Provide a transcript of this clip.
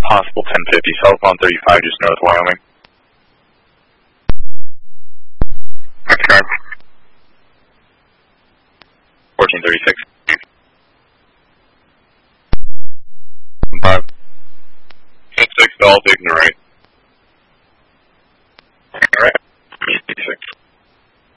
Possible 1050, cell phone 35, just north Wyoming. Correct. 1436. 5. 6 Dolph, ignorate.